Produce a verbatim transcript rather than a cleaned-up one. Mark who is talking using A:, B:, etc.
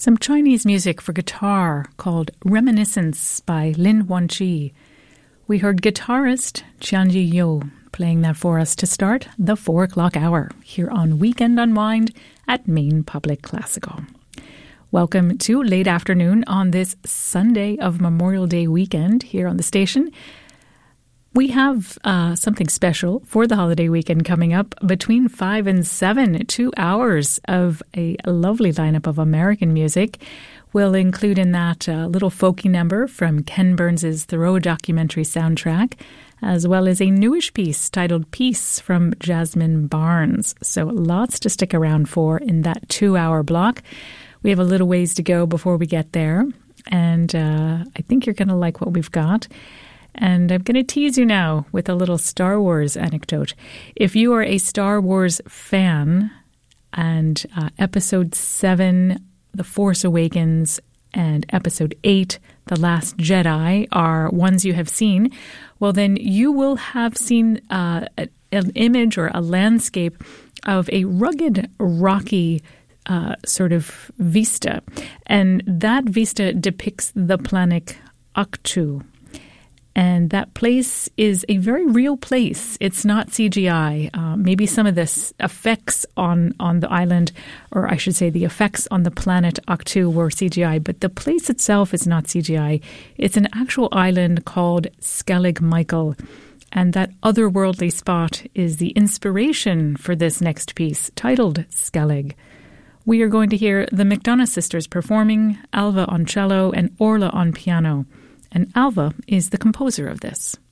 A: Some Chinese music for guitar called Reminiscence by Lin Huanqi. We heard guitarist Qianji You playing that for us to start the four o'clock hour here on Weekend Unwind at Maine Public Classical. Welcome to late afternoon on this Sunday of Memorial Day weekend here on the station. We have uh, something special for the holiday weekend coming up between five and seven, two hours of a lovely lineup of American music. We'll include in that a little folky number from Ken Burns' Thoreau documentary soundtrack, as well as a newish piece titled Peace from Jasmine Barnes. So lots to stick around for in that two-hour block. We have a little ways to go before we get there, and uh, I think you're going to like what we've got. And I'm going to tease you now with a little Star Wars anecdote. If you are a Star Wars fan and uh, Episode seven, The Force Awakens, and Episode eight, The Last Jedi are ones you have seen, well, then you will have seen uh, an image or a landscape of a rugged, rocky uh, sort of vista. And that vista depicts the planet Ahch-To. And that place is a very real place. It's not C G I. Uh, maybe some of the effects on, on the island, or I should say the effects on the planet Ahch-To were C G I, but the place itself is not C G I. It's an actual island called Skellig Michael. And that otherworldly spot is the inspiration for this next piece, titled Skellig. We are going to hear the McDonough sisters performing, Alva on cello and Orla on piano. And Alva is the composer of this.